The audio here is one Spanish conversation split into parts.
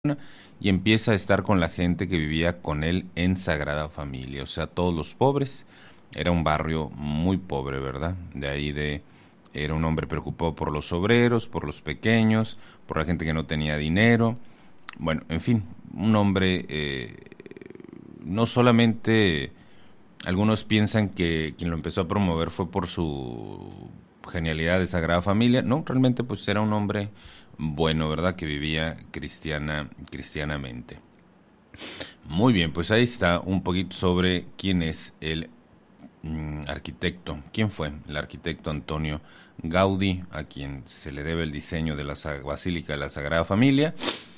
y empieza a estar con la gente que vivía con él en Sagrada Familia, o sea, todos los pobres. Era un barrio muy pobre, ¿verdad? Era un hombre preocupado por los obreros, por los pequeños, por la gente que no tenía dinero. Bueno, en fin, un hombre, no solamente algunos piensan que quien lo empezó a promover fue por su genialidad de Sagrada Familia. No, realmente pues era un hombre bueno, ¿verdad? Que vivía cristianamente. Muy bien, pues ahí está un poquito sobre quién es el arquitecto. ¿Quién fue? El arquitecto Antonio Gaudí, a quien se le debe el diseño de la Basílica de la Sagrada Familia.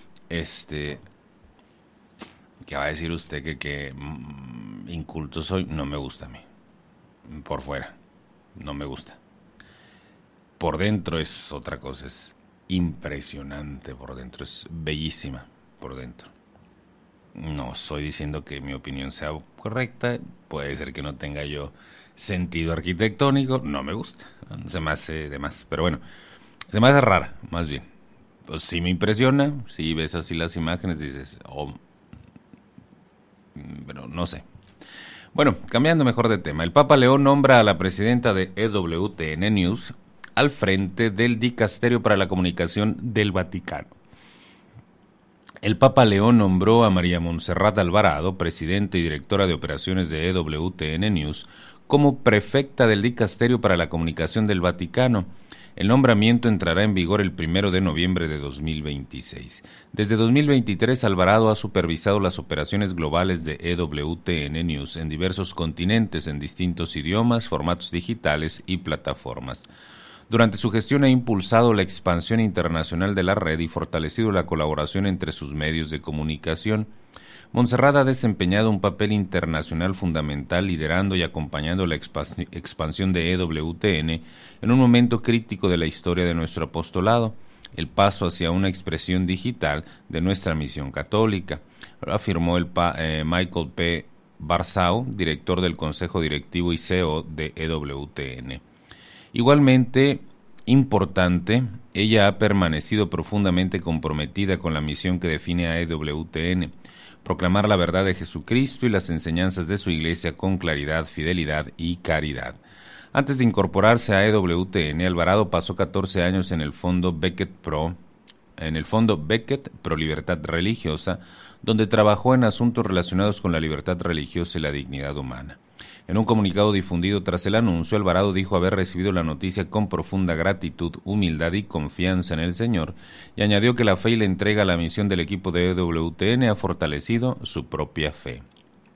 ¿Qué va a decir usted que inculto soy? No me gusta a mí. Por fuera, no me gusta. Por dentro es otra cosa, es impresionante por dentro, es bellísima por dentro. No estoy diciendo que mi opinión sea correcta, puede ser que no tenga yo sentido arquitectónico, no me gusta, se me hace de más, pero bueno, se me hace rara, más bien. Pues sí me impresiona, si ves así las imágenes dices, oh, pero no sé. Bueno, cambiando mejor de tema, el Papa León nombra a la presidenta de EWTN News al frente del Dicasterio para la Comunicación del Vaticano. El Papa León nombró a María Montserrat Alvarado, presidenta y directora de operaciones de EWTN News, como prefecta del Dicasterio para la Comunicación del Vaticano. El nombramiento entrará en vigor el 1 de noviembre de 2026. Desde 2023, Alvarado ha supervisado las operaciones globales de EWTN News en diversos continentes, en distintos idiomas, formatos digitales y plataformas. Durante su gestión ha impulsado la expansión internacional de la red y fortalecido la colaboración entre sus medios de comunicación. Montserrat ha desempeñado un papel internacional fundamental liderando y acompañando la expansión de EWTN en un momento crítico de la historia de nuestro apostolado, el paso hacia una expresión digital de nuestra misión católica, afirmó Michael P. Barzao, director del Consejo Directivo y CEO de EWTN. Igualmente importante, ella ha permanecido profundamente comprometida con la misión que define a EWTN, proclamar la verdad de Jesucristo y las enseñanzas de su Iglesia con claridad, fidelidad y caridad. Antes de incorporarse a EWTN, Alvarado pasó 14 años en el Fondo Becket Pro Libertad Religiosa, donde trabajó en asuntos relacionados con la libertad religiosa y la dignidad humana. En un comunicado difundido tras el anuncio, Alvarado dijo haber recibido la noticia con profunda gratitud, humildad y confianza en el Señor, y añadió que la fe y la entrega a la misión del equipo de EWTN ha fortalecido su propia fe.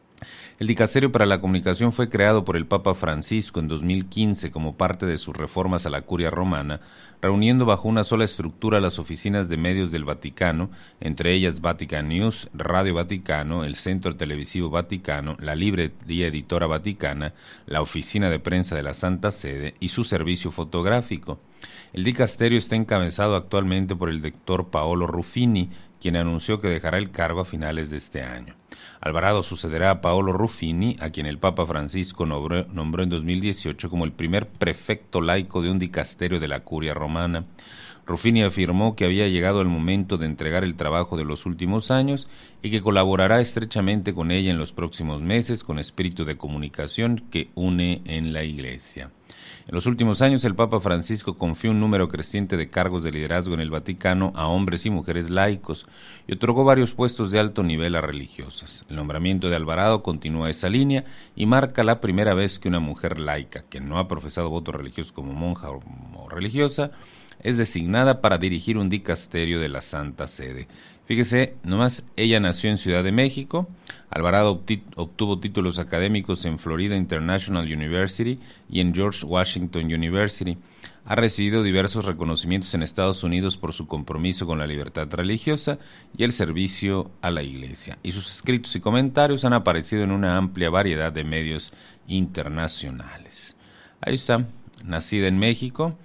El Dicasterio para la Comunicación fue creado por el Papa Francisco en 2015 como parte de sus reformas a la Curia Romana, reuniendo bajo una sola estructura las oficinas de medios del Vaticano, entre ellas Vatican News, Radio Vaticano, el Centro Televisivo Vaticano, la Librería Editora Vaticana, la Oficina de Prensa de la Santa Sede y su servicio fotográfico. El Dicasterio está encabezado actualmente por el doctor Paolo Ruffini, quien anunció que dejará el cargo a finales de este año. Alvarado sucederá a Paolo Ruffini, a quien el Papa Francisco nombró en 2018 como el primer prefecto laico de un dicasterio de la Curia Romana. Ruffini afirmó que había llegado el momento de entregar el trabajo de los últimos años y que colaborará estrechamente con ella en los próximos meses con espíritu de comunicación que une en la Iglesia. En los últimos años, el Papa Francisco confió un número creciente de cargos de liderazgo en el Vaticano a hombres y mujeres laicos y otorgó varios puestos de alto nivel a religiosas. El nombramiento de Alvarado continúa esa línea y marca la primera vez que una mujer laica, que no ha profesado votos religiosos como monja o religiosa, es designada para dirigir un dicasterio de la Santa Sede. Fíjese, nomás ella nació en Ciudad de México. Alvarado obtuvo títulos académicos en Florida International University y en George Washington University. Ha recibido diversos reconocimientos en Estados Unidos por su compromiso con la libertad religiosa y el servicio a la Iglesia. Y sus escritos y comentarios han aparecido en una amplia variedad de medios internacionales. Ahí está, nacida en México,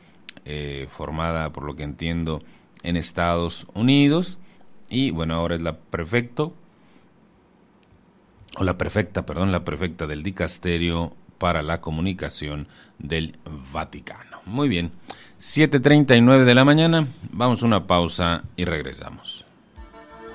formada, por lo que entiendo, en Estados Unidos. Y bueno, ahora es la prefecta del Dicasterio para la Comunicación del Vaticano. Muy bien, 7:39 de la mañana, vamos a una pausa y regresamos.